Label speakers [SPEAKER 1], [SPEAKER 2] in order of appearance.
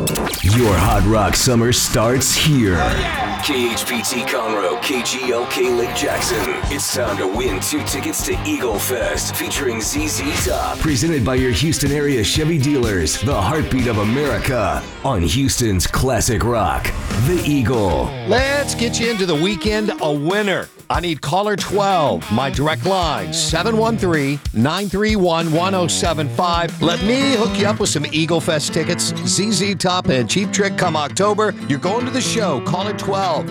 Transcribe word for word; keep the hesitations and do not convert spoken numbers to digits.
[SPEAKER 1] Your Hot Rock summer starts here.
[SPEAKER 2] K H P T Conroe, K G L K Lake Jackson. It's time to win two tickets to Eagle Fest featuring Z Z Top.
[SPEAKER 1] Presented by your Houston area Chevy dealers, the heartbeat of America, on Houston's classic rock, The Eagle.
[SPEAKER 3] Let's get you into the weekend a winner. I need caller twelve. My direct line, seven one three, nine three one, one oh seven five. Let me hook you up with some Eagle Fest tickets. Z Z Top and Cheap Trick come October. You're going to the show. Caller twelve.